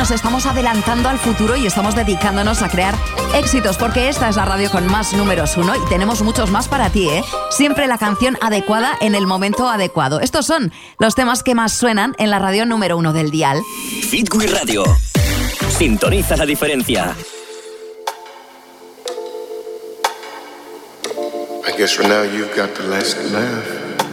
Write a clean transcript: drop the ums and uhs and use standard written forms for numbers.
nos estamos adelantando al futuro y estamos dedicándonos a crear éxitos, porque esta es la radio con más números 1 y tenemos muchos más para ti, ¿eh? Siempre la canción adecuada en el momento adecuado. Estos son los temas que más suenan en la radio número 1 del dial. Fit We Radio. Sintoniza la diferencia. I guess for now you've got the last laugh.